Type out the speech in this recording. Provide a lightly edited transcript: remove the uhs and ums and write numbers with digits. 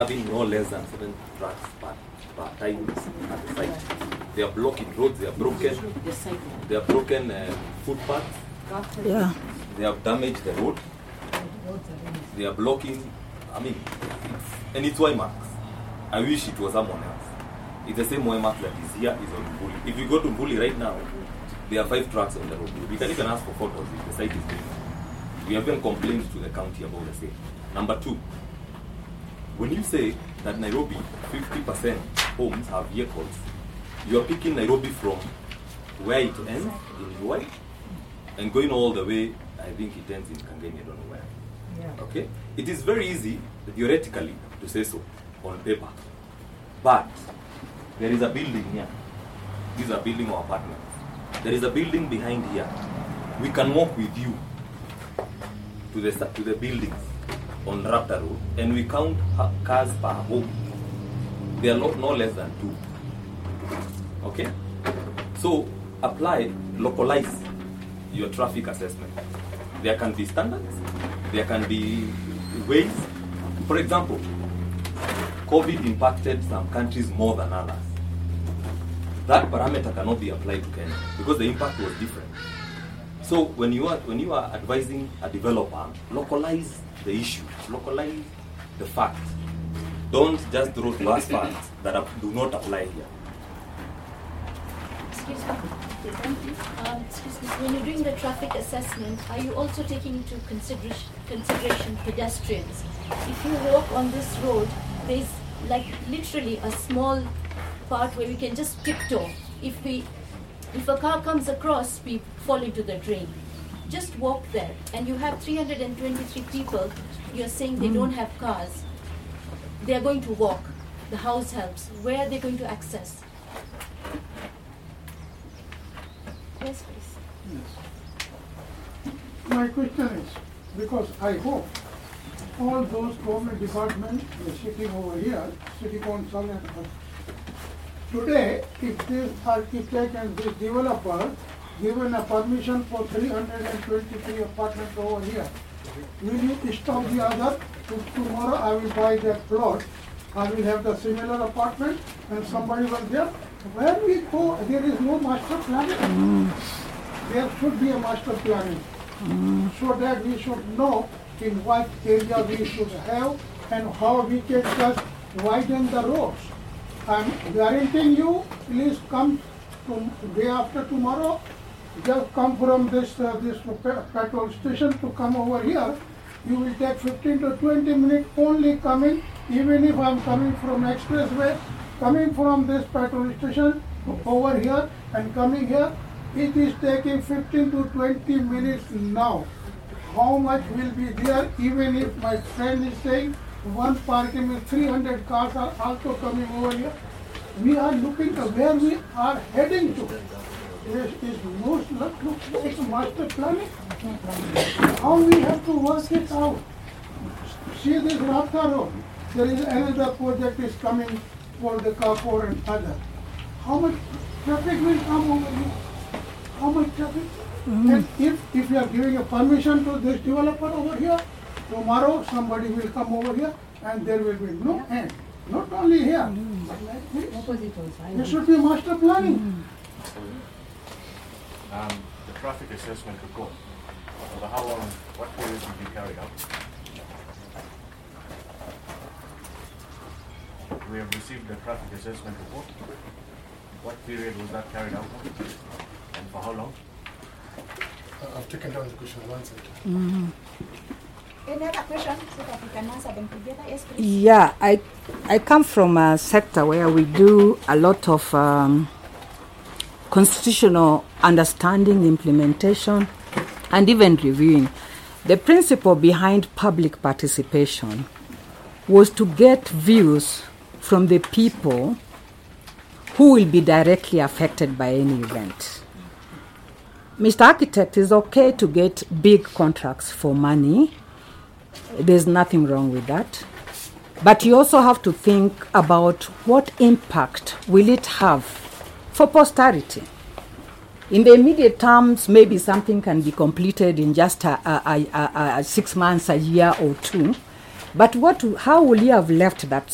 having no less than 7 trucks per time at the site. They are blocking roads, they are broken footpaths, they have damaged the road, they are blocking, and it's Waymarks. I wish it was someone else. It's the same Waymarks that is here, is on Mbuli. If you go to Mbuli right now, there are 5 trucks on the road. We can even ask for photos if the site is big. We have been complained to the county about the same. Number 2, when you say that Nairobi, 50% homes have vehicles, you are picking Nairobi from where it ends, in Ruai, and going all the way, I think it ends in Kangemi, I don't know where. Yeah. Okay? It is very easy, theoretically, to say so, on paper. But, there is a building here. This is a building or apartment. There is a building behind here. We can walk with you to the buildings on Raptor Road, and we count cars per home. They are no less than 2. Okay? So, localize your traffic assessment. There can be standards, there can be ways. For example, COVID impacted some countries more than others. That parameter cannot be applied to Kenya because the impact was different. So when you are advising a developer, localize the issue, localize the facts. Don't just throw to us facts that do not apply here. Excuse me. When you're doing the traffic assessment, are you also taking into consideration pedestrians? If you walk on this road, there's like literally a small part where we can just tiptoe. If a car comes across, we fall into the drain. Just walk there, and you have 323 people. You're saying they don't have cars. They are going to walk. The house helps. Where are they going to access? Yes, please. Yes. My question is, because I hope all those government departments sitting over here, city council and today, if this architect and this developer given a permission for 323 apartments over here, will you stop the other? Tomorrow I will buy that plot, I will have the similar apartment and somebody was there. Where we go, there is no master planning. There should be a master planning so that we should know in what area we should have and how we can just widen the roads. I'm guaranteeing you, please come day after tomorrow. Just come from this petrol station to come over here. You will take 15 to 20 minutes only coming, even if I'm coming from expressway, coming from this petrol station over here and coming here. It is taking 15 to 20 minutes now. How much will be there, even if my friend is saying one parking with 300 cars are also coming over here? We are looking at where we are heading to. It's master planning. How we have to work it out? See this Raptor Road. There is another project is coming for the Kapur and other. How much traffic will come over here? How much traffic? And if you are giving a permission to this developer over here, tomorrow somebody will come over here and there will be no end. Not only here, but like this. There should be master planning. The traffic assessment report, over how long, what period did you carry out? We have received the traffic assessment report. What period was that carried out and for how long? I've taken down the question and answered. Any other questions so that we can answer them together? Yes, please. Yeah, I come from a sector where we do a lot of constitutional understanding, implementation, and even reviewing. The principle behind public participation was to get views from the people who will be directly affected by any event. Mr. Architect, is okay to get big contracts for money. There's nothing wrong with that. But you also have to think about what impact will it have for posterity. In the immediate terms, maybe something can be completed in just 6 months, a year or two. But how will you have left that